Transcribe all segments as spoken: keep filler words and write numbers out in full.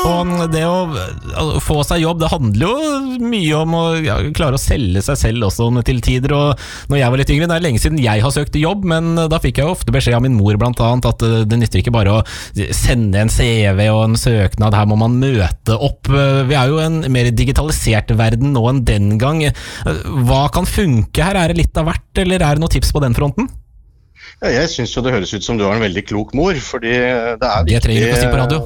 Og det å få seg jobb, det handler jo mye om å ja, klare å selge seg selv også til tider, og når jeg var litt yngre, det er lenge siden jeg har søkt jobb, men da fikk jeg jo ofte beskjed av min mor blant annet at det nytter ikke bare å sende en C V og en søknad, her må man møte opp. Vi er jo en mer digitalisert verden nå enn den gang. Hva kan funke her? Er det litt av hvert, eller er det noen tips på den fronten? Ja, jeg synes jo det høres ut som du har en veldig klok mor, fordi det er viktig... Det trenger du ikke å si på radio.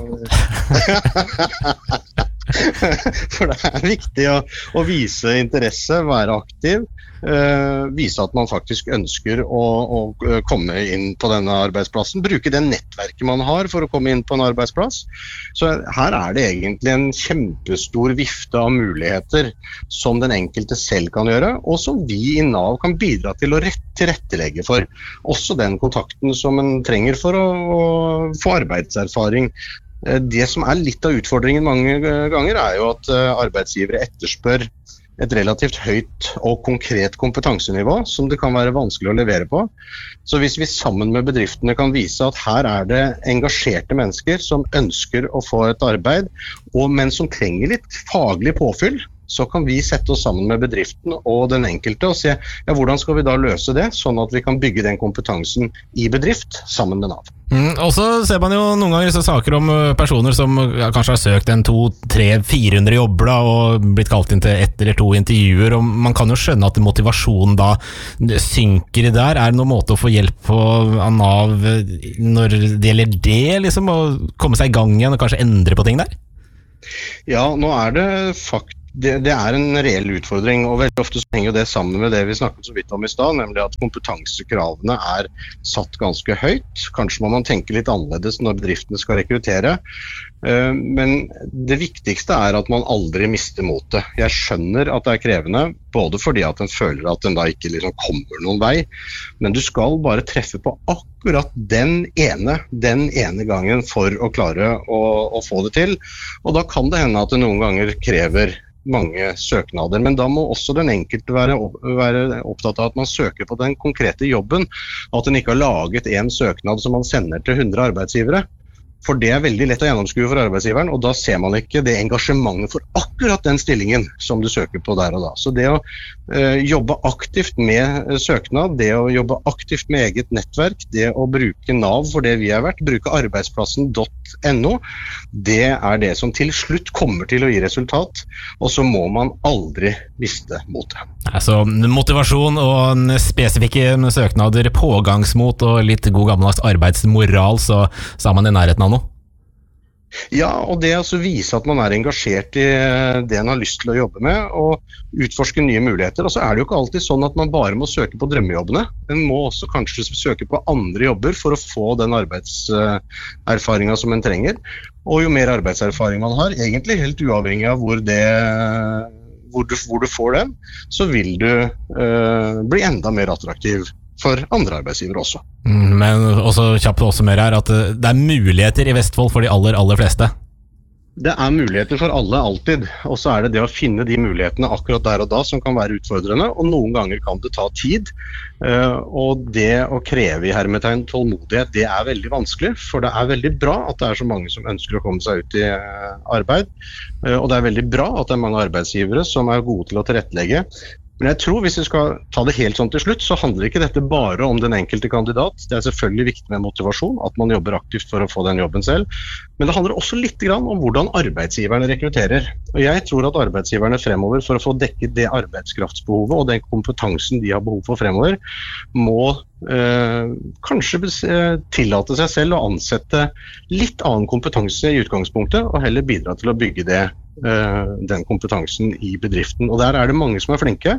For det er viktig å, å vise interesse, være aktiv, uh, vise at man faktisk ønsker å, å komme inn på denne arbeidsplassen, bruke det nettverket man har for å komme inn på en arbeidsplass. Så her er det egentlig en kjempestor vifte av muligheter som den enkelte selv kan gjøre, og som vi i Nav kan bidra til å rette tilrettelegge for. Også den kontakten som en trenger for å, å få arbeidserfaring. Det som er litt av utfordringen mange ganger er jo at arbeidsgivere etterspør et relativt høyt og konkret kompetansenivå som det kan være vanskelig å levere på. Så hvis vi sammen med bedriftene kan vise at her er det engasjerte mennesker som ønsker å få et arbeid, og, men som trenger litt faglig påfyll, så kan vi sette oss sammen med bedriften og den enkelte og se ja, hvordan skal vi da løse det, sånn at vi kan bygge den kompetansen i bedrift sammen med Nav. Mm, og så ser man jo noen ganger så saker om personer som ja, kanskje har søkt en to, tre, fire hundre jobber da, og blitt kalt inn til ett eller to intervjuer, og man kan jo skjønne at motivasjonen da synker der. Er det noen måte å få hjelp på av Nav når det gjelder det, liksom, å komme seg i gang igjen og kanskje endre på ting der? Ja, nå er det fakt Det, det er en reell utfordring, og veldig ofte så henger det sammen med det vi snakket så vidt om i sted, nemlig at kompetansekravene er satt ganske høyt. Kanskje må man tenke litt annerledes når bedriftene skal rekruttere, men det viktigste er at man aldri mister motet. Jeg skjønner at det er krevende, både fordi at en føler at den da ikke liksom kommer noen vei, men du skal bare treffe på akkurat den ene, den ene gangen for å klare å, å få det til, og da kan det hende at det noen ganger krever mange søknader, men da må også den enkelte være, være opptatt av at man søker på den konkrete jobben, at en ikke har laget en søknad som man sender til hundre arbeidsgivere. For det er veldig lett å gjennomskue for arbeidsgiveren, og da ser man ikke det engasjementet for akkurat den stillingen som du søker på der og da. Så det å eh, jobbe aktivt med søknad, det å jobbe aktivt med eget nettverk, det å bruke Nav for det vi har vært, bruke arbeidsplassen punktum no, det er det som til slutt kommer til å gi resultat, og så må man aldri miste motet. Altså motivasjon og spesifikke søknader, pågangsmot og litt god gammeldags arbeidsmoral, så sa man i nærheten av noe? Ja, og det å vise at man er engasjert i det man har lyst til å jobbe med, og utforske nye muligheter. Og så er det jo ikke alltid sånn at man bare må søke på drømmejobbene. Man må også kanskje søke på andre jobber for å få den arbeidserfaringen som man trenger. Og jo mer arbeidserfaring man har, egentlig helt uavhengig av hvor, det, hvor, du, hvor du får den, så vil du øh, bli enda mer attraktiv for andre arbeidsgivere også. Mm, men også kjapt også mer her, at det er muligheter i Vestfold for de aller, aller fleste. Det er muligheter for alle alltid, og så er det det å finne de mulighetene akkurat der og da som kan være utfordrende, og noen ganger kan det ta tid. Og det å kreve i hermetegn tålmodighet, det er veldig vanskelig, for det er veldig bra at det er så mange som ønsker å komme seg ut i arbeid, og det er veldig bra at det er mange arbeidsgivere som er gode til å tilrettelegge. Men jeg tror hvis vi skal ta det helt sånn til slutt, så handler ikke dette bare om den enkelte kandidat. Det er selvfølgelig viktig med motivasjon, at man jobber aktivt for å få den jobben selv. Men det handler også litt grann om hvordan arbeidsgiverne rekrutterer. Og jeg tror at arbeidsgiverne fremover, for å få dekket det arbeidskraftsbehovet og den kompetansen de har behov for fremover, må eh, kanskje tillate seg selv å ansette litt annen kompetanse i utgangspunktet, og heller bidra til å bygge det den kompetansen i bedriften. Og der er det mange som er flinke,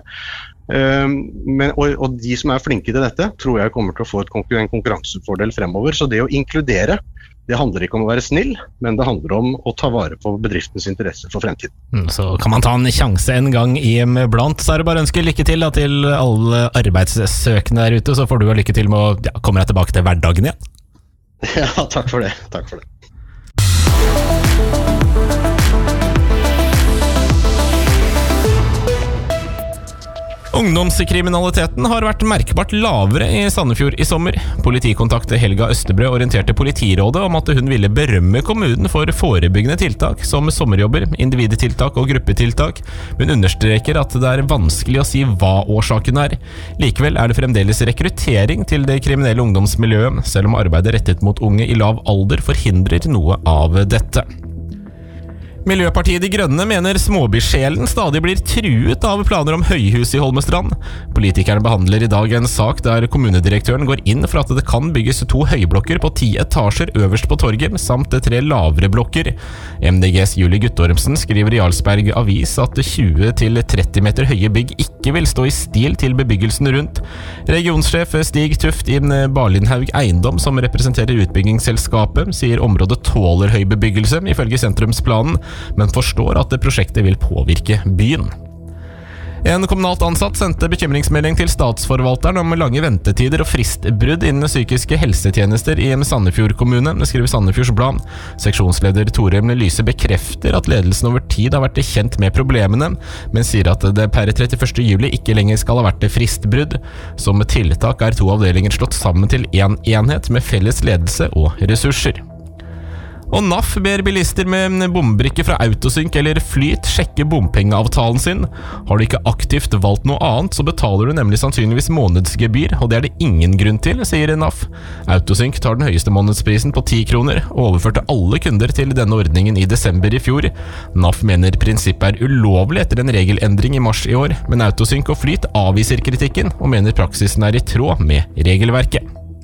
men, og, og de som er flinke til dette tror jeg kommer til å få et konkur- en konkurransefordel fremover. Så det å inkludere, det handler ikke om å være snill, men det handler om å ta vare på bedriftens interesse for fremtiden. Så kan man ta en sjanse en gang iblant, så er det bare å ønske lykke til da, til alle arbeidssøkende der ute, så får du lykke til med å ja, komme deg tilbake til hverdagen igjen. Ja, takk for det. Takk for det. Ungdomskriminaliteten har vært merkbart lavere i Sandefjord i sommer. Politikontakte Helga Østebrø orienterte politirådet om at hun ville berømme kommunen for forebyggende tiltak som sommerjobber, individtiltak og gruppetiltak, men understreker at det er vanskelig å si hva årsaken er. Likevel er det fremdeles rekruttering til det kriminelle ungdomsmiljøet, selv om arbeidet rettet mot unge i lav alder forhindrer noe av dette. Miljøpartiet De Grønne mener småbysjelen stadig blir truet av planer om høyhus i Holmestrand. Politikerne behandler i dag en sak der kommunedirektøren går inn for at det kan bygges to høyblokker på ti etasjer øverst på torget, samt tre lavere blokker. M D G's Julie Guttormsen skriver i Jarlsberg Avis at tjue til tretti meter høye bygg ikke vil stå i stil til bebyggelsen rundt. Regionsjef Stig Tuft i Barlindhaug Eiendom, som representerer utbyggingsselskapet, sier området tåler høy bebyggelse ifølge sentrumsplanen, men forstår at prosjektet vil påvirke byen. En kommunalt ansatt sendte bekymringsmelding til statsforvalteren om lange ventetider og fristbrudd innen psykiske helsetjenester i Sandefjord kommune, skriver Sandefjords Blad. Seksjonsleder Torem Lyse bekrefter at ledelsen over tid har vært kjent med problemene, men sier at det per trettiførste juli ikke lenger skal ha vært fristbrudd. Som tiltak er to avdelinger slått sammen til en enhet med felles ledelse og ressurser. Og N A F ber bilister med bombrikke fra Autosync eller Flyt sjekke bompengeavtalen sin. Har du ikke aktivt valgt noe annet, så betaler du nemlig sannsynligvis månedsgebyr, og det er det ingen grunn til, sier N A F. Autosync tar den høyeste månedsprisen på ti kroner, og overførte alle kunder til denne ordningen i desember i fjor. N A F mener prinsippet er ulovlig etter en regelendring i mars i år, men Autosync og Flyt avviser kritikken, og mener praksisen er i tråd med regelverket.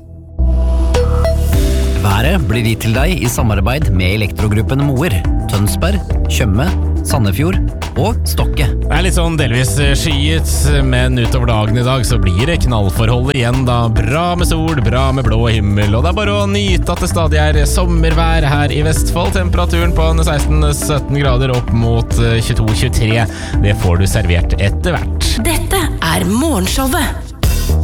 Været blir gitt til deg i samarbeid med Elektrogruppen Moer, Tønsberg, Tjøme, Sandefjord og Stokke. Det er litt sånn delvis skyet, men utover dagen i dag så blir det knallforholdet igjen da. Bra med sol, bra med blå himmel, og det er bare å nyte at det stadig er sommervær her i Vestfold. Temperaturen på seksten til sytten grader opp mot tjueto til tjuetre. Det får du servert etter hvert. Dette er Morgenshowet.